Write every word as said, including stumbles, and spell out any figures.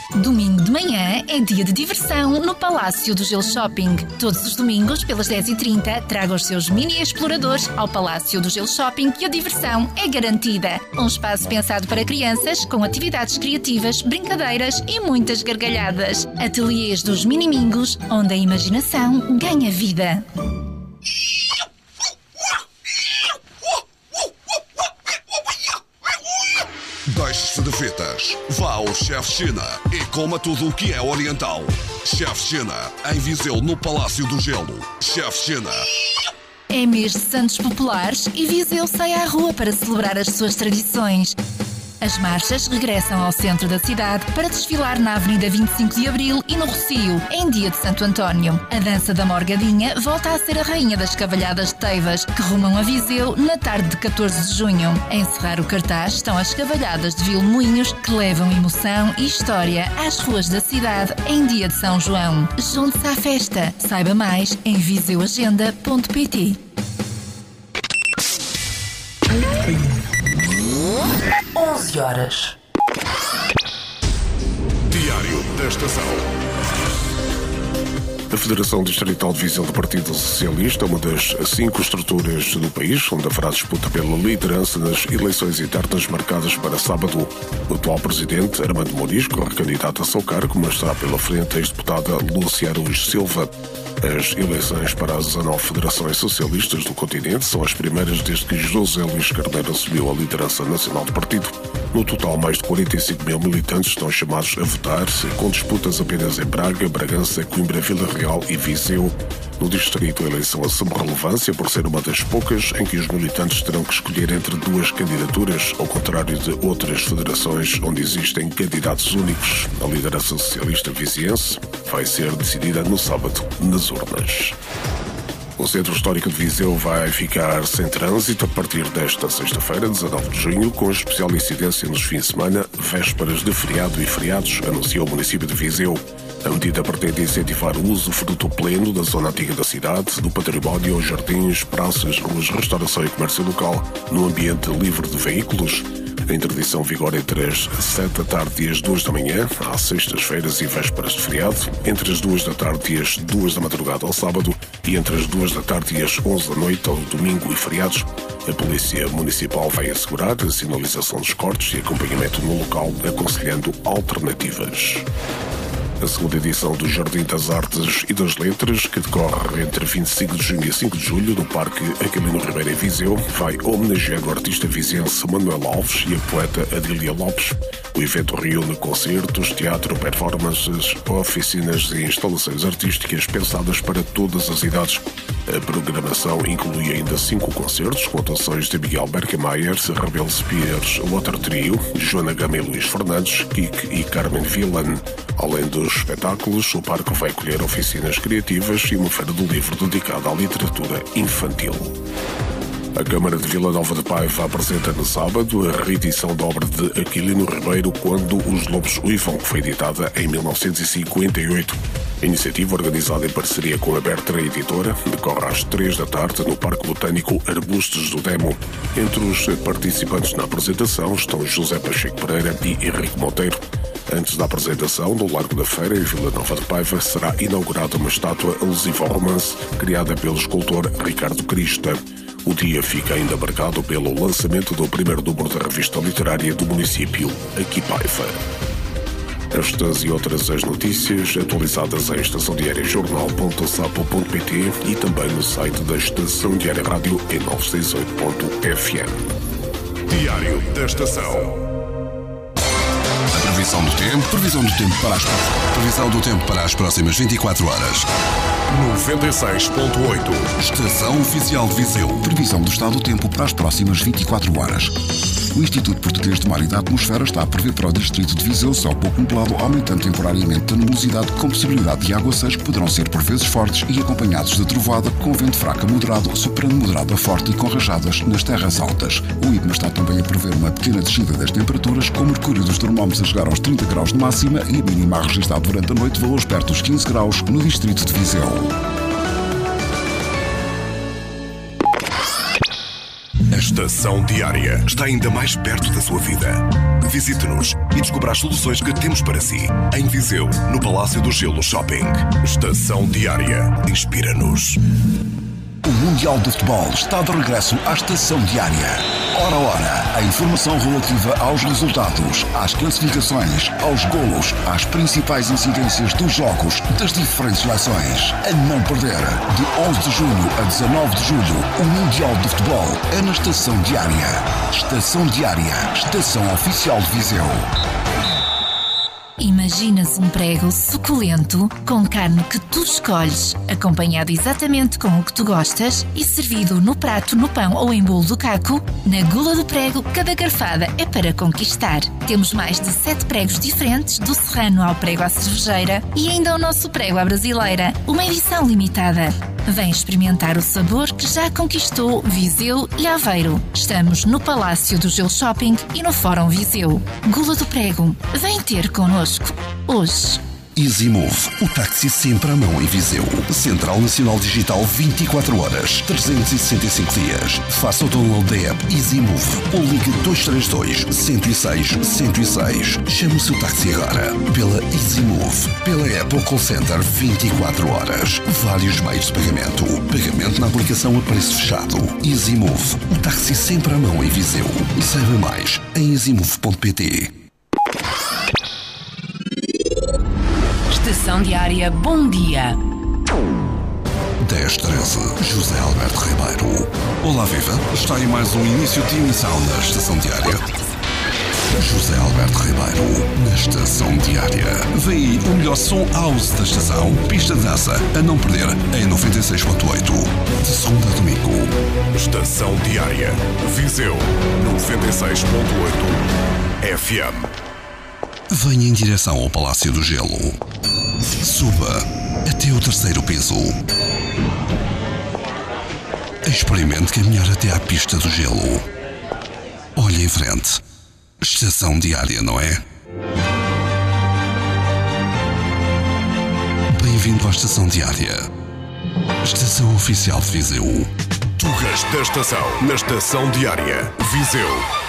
Domingo de manhã é dia de diversão no Palácio do Gelo Shopping. Todos os domingos, pelas dez e trinta, traga os seus mini exploradores ao Palácio do Gelo Shopping e a diversão é garantida. Um espaço pensado para crianças, com atividades criativas, brincadeiras e muitas gargalhadas. Ateliês dos Minimingos, onde a imaginação ganha vida. Deixe-se de fitas. Vá ao Chef China e coma tudo o que é oriental. Chef China, em Viseu, no Palácio do Gelo. Chef China. É mês de Santos Populares e Viseu sai à rua para celebrar as suas tradições. As marchas regressam ao centro da cidade para desfilar na Avenida vinte e cinco de Abril e no Rossio, em dia de Santo António. A dança da Morgadinha volta a ser a rainha das cavalhadas de Teivas, que rumam a Viseu na tarde de catorze de junho. A encerrar o cartaz estão as cavalhadas de Vilmoinhos, que levam emoção e história às ruas da cidade em dia de São João. Junte-se à festa. Saiba mais em viseu agenda ponto pt. onze horas. Diário da Estação. A Federação Distrital de Viseu do Partido Socialista é uma das cinco estruturas do país onde haverá disputa pela liderança nas eleições internas marcadas para sábado. O atual presidente, Armando Morisco, recandidata-se ao cargo, mas estará pela frente a ex-deputada Lúcia Araújo Silva. As eleições para as dezanove federações socialistas do continente são as primeiras desde que José Luís Carneiro assumiu a liderança nacional do partido. No total, mais de quarenta e cinco mil militantes estão chamados a votar, com disputas apenas em Braga, Bragança, Coimbra, Vila Real e Viseu. No distrito, a eleição assume relevância por ser uma das poucas em que os militantes terão que escolher entre duas candidaturas, ao contrário de outras federações onde existem candidatos únicos. A liderança socialista viziense vai ser decidida no sábado, nas urnas. O Centro Histórico de Viseu vai ficar sem trânsito a partir desta sexta-feira, dezanove de junho, com especial incidência nos fins de semana, vésperas de feriado e feriados, anunciou o município de Viseu. A medida pretende incentivar o uso fruto pleno da zona antiga da cidade, do património, jardins, praças, ruas, restauração e comércio local, no ambiente livre de veículos. A interdição vigora entre as sete da tarde e as duas da manhã, às sextas-feiras e vésperas de feriado, entre as duas da tarde e as duas da madrugada ao sábado e entre as duas da tarde e as onze da noite ao domingo e feriados. A Polícia Municipal vai assegurar a sinalização dos cortes e acompanhamento no local, aconselhando alternativas. A segunda edição do Jardim das Artes e das Letras, que decorre entre vinte e cinco de junho e cinco de julho no Parque Aquilino Ribeiro em Viseu, vai homenagear o artista viziense Manuel Alves e a poeta Adília Lopes. O evento reúne concertos, teatro, performances, oficinas e instalações artísticas pensadas para todas as idades. A programação inclui ainda cinco concertos com atuações de Miguel Berkemeyer, Rebelo Spears, Water Trio, Joana Gama e Luís Fernandes, Kik e Carmen Villan. Além dos espetáculos, o parque vai acolher oficinas criativas e uma feira do livro dedicada à literatura infantil. A Câmara de Vila Nova de Paiva apresenta no sábado a reedição da obra de Aquilino Ribeiro, Quando os Lobos Uivam, que foi editada em mil novecentos e cinquenta e oito. A iniciativa, organizada em parceria com a Bertra Editora, decorre às três da tarde no Parque Botânico Arbustos do Demo. Entre os participantes na apresentação estão José Pacheco Pereira e Henrique Monteiro. Antes da apresentação, no Largo da Feira, em Vila Nova de Paiva, será inaugurada uma estátua alusiva ao romance, criada pelo escultor Ricardo Crista. O dia fica ainda marcado pelo lançamento do primeiro número da revista literária do município, Aqui Paiva. Estas e outras as notícias atualizadas em estação diária jornal ponto sapo ponto pt e também no site da Estação Diária Rádio em novecentos e sessenta e oito ponto f m. Diário da Estação. Previsão do tempo, previsão do tempo para as previsão do tempo para as próximas vinte e quatro horas. noventa e seis ponto oito. Estação Oficial de Viseu. Previsão do estado do tempo para as próximas vinte e quatro horas. O Instituto Português do Mar e da Atmosfera está a prever para o distrito de Viseu céu pouco nublado, aumentando temporariamente a nebulosidade com possibilidade de aguaceiros que poderão ser por vezes fortes e acompanhados de trovoada com vento fraco a moderado, superando moderado a forte e com rajadas nas terras altas. O I P M A está também a prever uma pequena descida das temperaturas, com o mercúrio dos termómetros a chegar aos trinta graus de máxima e a mínima a registrar durante a noite valores perto dos quinze graus no distrito de Viseu. A Estação Diária está ainda mais perto da sua vida. Visite-nos e descubra as soluções que temos para si. Em Viseu, no Palácio do Gelo Shopping. Estação Diária. Inspira-nos. O Mundial de Futebol está de regresso à Estação Diária. Hora a hora, a informação relativa aos resultados, às classificações, aos golos, às principais incidências dos jogos das diferentes seleções. A não perder, de onze de junho a dezanove de julho, o Mundial de Futebol é na Estação Diária. Estação Diária, estação oficial de Viseu. Imaginas um prego suculento, com carne que tu escolhes, acompanhado exatamente com o que tu gostas e servido no prato, no pão ou em bolo do caco? Na Gula do Prego, cada garfada é para conquistar. Temos mais de sete pregos diferentes, do serrano ao prego à cervejeira e ainda o nosso prego à brasileira, uma edição limitada. Vem experimentar o sabor que já conquistou Viseu e Aveiro. Estamos no Palácio do Gelo Shopping e no Fórum Viseu. Gula do Prego, vem ter connosco hoje. EasyMove, o táxi sempre à mão em Viseu. Central Nacional Digital vinte e quatro horas, trezentos e sessenta e cinco dias. Faça o download da app EasyMove ou ligue dois três dois, um zero seis, um zero seis. Chame o seu táxi agora pela EasyMove, pela app ou call center vinte e quatro horas. Vários meios de pagamento. Pagamento na aplicação a preço fechado. EasyMove, o táxi sempre à mão em Viseu. Saiba mais em easymove ponto pt. Estação Diária, bom dia. dez treze, José Alberto Ribeiro. Olá, viva. Está aí mais um início de emissão na Estação Diária. José Alberto Ribeiro, na Estação Diária. Vem aí o melhor som house da estação. Pista de dança, a não perder, em noventa e seis ponto oito. De segunda a domingo. Estação Diária. Viseu, noventa e seis ponto oito F M. Venha em direção ao Palácio do Gelo. Suba até o terceiro piso. Experimente caminhar até à pista do gelo. Olhe em frente. Estação Diária, não é? Bem-vindo à Estação Diária. Estação Oficial de Viseu. Tugas da Estação, na Estação Diária. Viseu.